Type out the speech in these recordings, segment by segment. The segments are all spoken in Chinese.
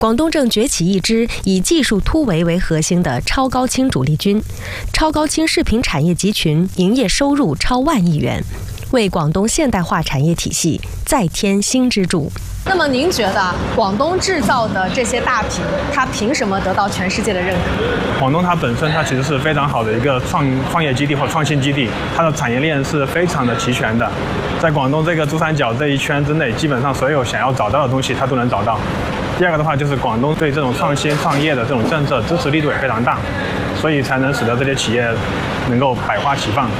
广东正崛起一支以技术突围为核心的超高清主力军，超高清视频产业集群营业收入超万亿元，为广东现代化产业体系再添新支柱。 那么您觉得广东制造的这些大品，它凭什么得到全世界的认可？ 广东它本身其实是非常好的一个创业基地或创新基地，它的产业链是非常的齐全的。在广东这个珠三角这一圈之内，基本上所有想要找到的东西它都能找到。第二个的话就是广东对这种创新创业的这种政策支持力度也非常大，所以才能使得这些企业能够百花齐放。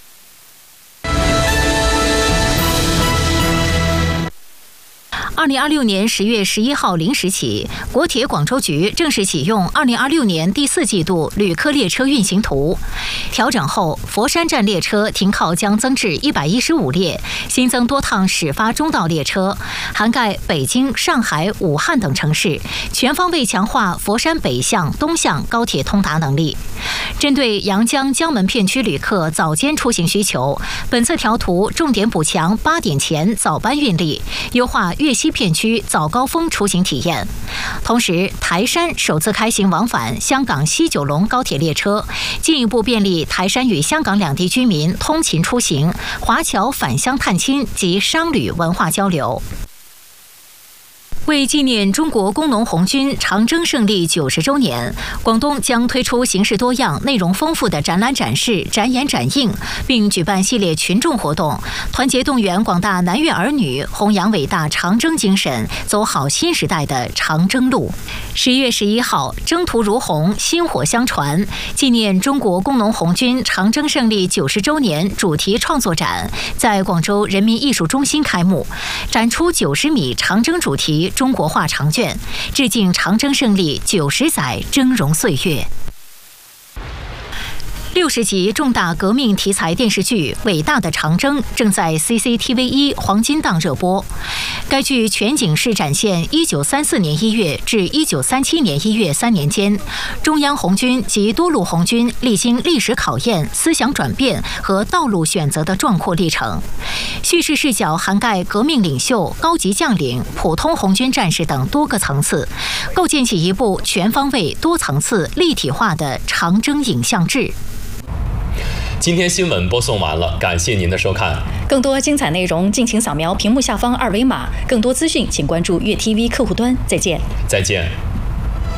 2026年10月11号0时起，国铁广州局正式启用2026年第4季度旅客列车运行图。调整后，佛山站列车停靠将增至115列，新增多趟始发中道列车，涵盖北京、上海、武汉等城市，全方位强化佛山北向、东向高铁通达能力。针对阳江、江门片区旅客早间出行需求，本次调图重点补强8点前早班运力，优化粤西片区早高峰出行体验。同时，台山首次开行往返香港西九龙高铁列车，进一步便利台山与香港两地居民通勤出行、华侨返乡探亲及商旅文化交流。为纪念中国工农红军长征胜利90周年，广东将推出形式多样、内容丰富的展览展示、展演展映，并举办系列群众活动，团结动员广大南粤儿女，弘扬伟大长征精神，走好新时代的长征路。11月11号，征途如虹，薪火相传，纪念中国工农红军长征胜利90周年主题创作展在广州人民艺术中心开幕，展出90米长征主题中国画长卷，致敬长征胜利90载峥嵘岁月。60集重大革命题材电视剧《伟大的长征》正在 CCTV1 黄金档热播。该剧全景式展现1934年1月至1937年1月3年间，中央红军及多路红军历经历史考验、思想转变和道路选择的壮阔历程。叙事视角涵盖革命领袖、高级将领、普通红军战士等多个层次，构建起一部全方位、多层次、立体化的长征影像志。 今天新闻播送完了，感谢您的收看。 更多精彩内容，敬请扫描屏幕下方2维码。更多资讯，请关注粤 TV 客户端。再见。 再见。